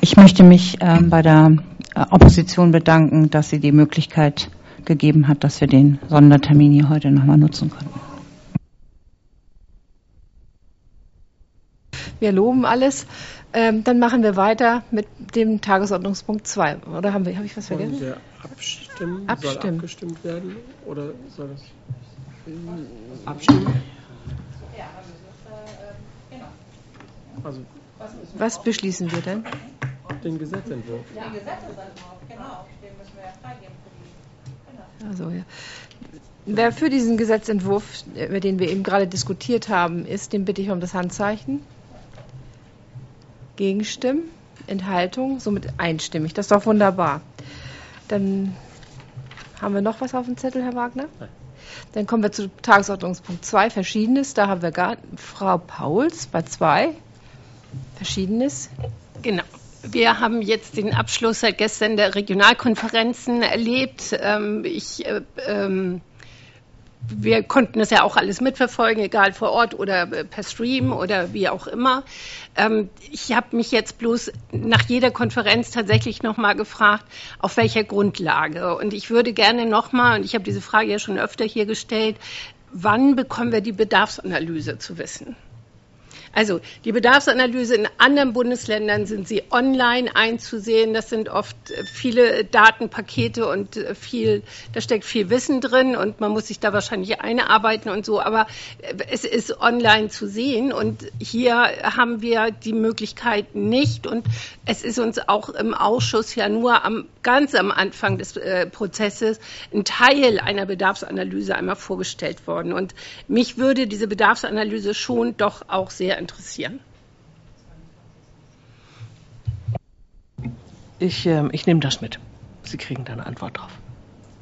Ich möchte mich bei der Opposition bedanken, dass sie die Möglichkeit gegeben hat, dass wir den Sondertermin hier heute nochmal nutzen konnten. Wir loben alles. Dann machen wir weiter mit dem Tagesordnungspunkt 2. Oder habe ich was vergessen? Wollen wir abstimmen? Soll abgestimmt werden? Oder soll es abstimmen? Also, was beschließen wir denn? Den Gesetzentwurf. Ja, den Gesetzentwurf, genau. Den müssen wir ja freigeben für die. Also, ja. Wer für diesen Gesetzentwurf, über den wir eben gerade diskutiert haben, ist, den bitte ich um das Handzeichen. Gegenstimmen, Enthaltung, somit einstimmig. Das ist doch wunderbar. Dann haben wir noch was auf dem Zettel, Herr Wagner? Nein. Dann kommen wir zu Tagesordnungspunkt 2, Verschiedenes. Da haben wir Frau Pauls bei 2. Verschiedenes. Genau. Wir haben jetzt den Abschluss seit gestern der Regionalkonferenzen erlebt. Wir konnten das ja auch alles mitverfolgen, egal vor Ort oder per Stream oder wie auch immer. Ich habe mich jetzt bloß nach jeder Konferenz tatsächlich nochmal gefragt, auf welcher Grundlage. Und ich würde gerne nochmal, und ich habe diese Frage ja schon öfter hier gestellt, wann bekommen wir die Bedarfsanalyse zu wissen? Also die Bedarfsanalyse in anderen Bundesländern sind sie online einzusehen. Das sind oft viele Datenpakete und da steckt viel Wissen drin und man muss sich da wahrscheinlich einarbeiten und so. Aber es ist online zu sehen und hier haben wir die Möglichkeit nicht. Und es ist uns auch im Ausschuss ja nur ganz am Anfang des Prozesses ein Teil einer Bedarfsanalyse einmal vorgestellt worden. Und mich würde diese Bedarfsanalyse schon doch auch sehr interessieren. Ich nehme das mit. Sie kriegen da eine Antwort drauf.